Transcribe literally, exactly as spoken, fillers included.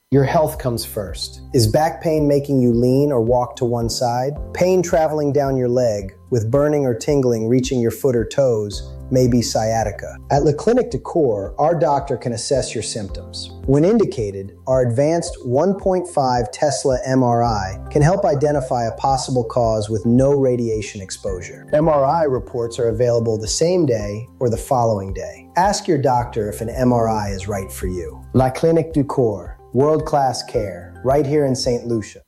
Your health comes first. Is back pain making you lean or walk to one side? Pain traveling down your leg, with burning or tingling reaching your foot or toes, may be sciatica. At La Clinique du Coeur, our doctor can assess your symptoms. When indicated, our advanced one point five Tesla M R I can help identify a possible cause with no radiation exposure. M R I reports are available the same day or the following day. Ask your doctor if an M R I is right for you. La Clinique du Coeur. World-class care, right here in Saint Lucia.